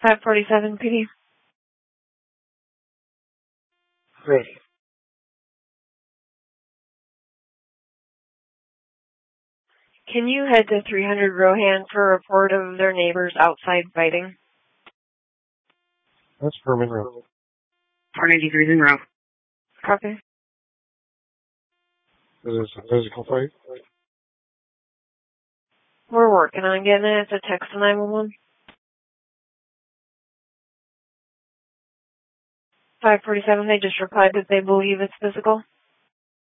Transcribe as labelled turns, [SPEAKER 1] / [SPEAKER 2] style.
[SPEAKER 1] 547 PD.
[SPEAKER 2] Ready.
[SPEAKER 1] Can you head to 300 Rohan for a report of their neighbors outside fighting?
[SPEAKER 2] That's Herman Road.
[SPEAKER 3] 493 Monroe.
[SPEAKER 1] Copy.
[SPEAKER 2] Is this a physical fight?
[SPEAKER 1] We're working on getting it. It's a text to 911. 547, they just replied that they believe it's physical.